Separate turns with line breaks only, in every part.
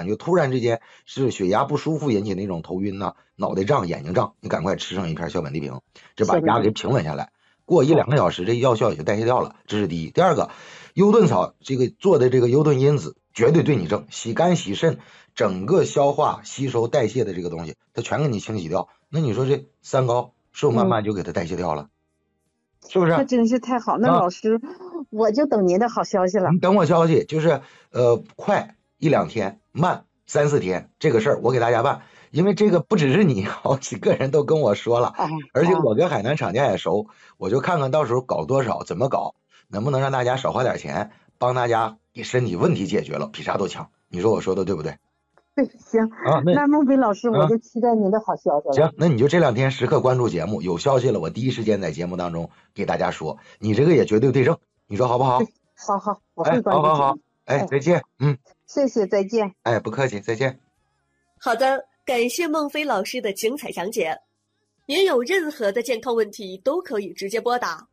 感觉突然之间是血压不舒服引起那种头晕呐、脑袋胀、眼睛胀，你赶快吃上一片小本地平，这把压给平稳下来。过1-2个小时，这药效也就代谢掉了，这是第一。第二个，优盾草这个做的这个优盾因子绝对对你正，洗肝洗肾，整个消化吸收代谢的这个东西，它全给你清洗掉。那你说这三高是不是慢慢就给它代谢掉了？是不是？
那真是太好。那老师，我就等您的好消息了。
你等我消息，就是快1-2天，慢3-4天，这个事儿我给大家办。因为这个不只是你，好几个人都跟我说了，而且我跟海南厂家也熟，我就看看到时候搞多少，怎么搞，能不能让大家少花点钱，帮大家给身体问题解决了，比啥都强。你说我说的对不对？
对，行啊，那孟非老师，我就期待您的好消息了。
行，那你就这2天时刻关注节目，有消息了，我第一时间在节目当中给大家说。你这个也绝对对症，你说好不好？
好，我会关注。
好，再见。
谢谢，再见。
不客气，再见。
好的，感谢孟非老师的精彩讲解。您有任何的健康问题都可以直接拨打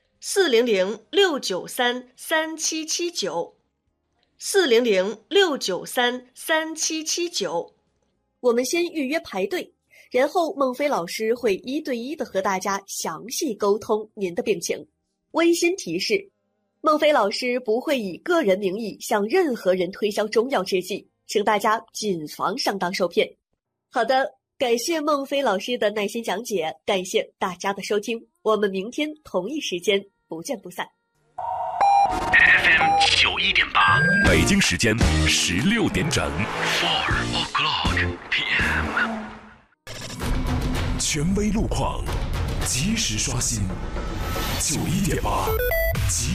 400-693-3779。400-693-3779，我们先预约排队，然后孟非老师会1对1的和大家详细沟通您的病情。温馨提示，孟非老师不会以个人名义向任何人推销中药制剂，请大家谨防上当受骗。好的，感谢孟非老师的耐心讲解，感谢大家的收听，我们明天同一时间不见不散。
FM 91.8，北京时间16点整。4 o'clock PM。权威路况，及时刷新。91.8。